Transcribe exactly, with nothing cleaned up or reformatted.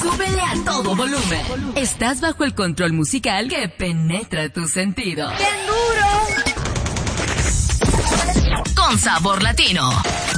súbele a todo volumen. Estás bajo el control musical que penetra tus sentidos. ¡Bien duro! Con sabor latino.